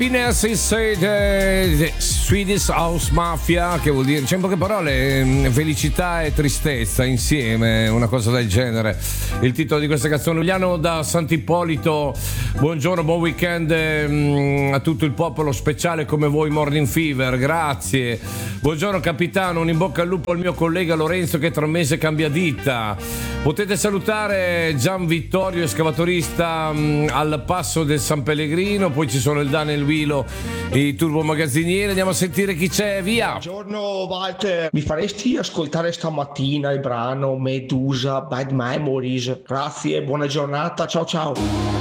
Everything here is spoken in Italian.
Happiness is the Swedish House Mafia, che vuol dire, c'è in poche parole, felicità e tristezza insieme, una cosa del genere. Il titolo di questa canzone. Giuliano da Sant'Ippolito, buongiorno, buon weekend a tutto il popolo speciale come voi, Morning Fever, grazie. Buongiorno capitano, un in bocca al lupo al mio collega Lorenzo che tra un mese cambia ditta. Potete salutare Gian Vittorio, escavatorista al passo del San Pellegrino, poi ci sono il Daniel Wilo e i Turbo Magazzinieri. Andiamo a sentire chi c'è, via. Buongiorno Walter, mi faresti ascoltare stamattina il brano Medusa Bad Memories? Grazie, buona giornata, ciao ciao.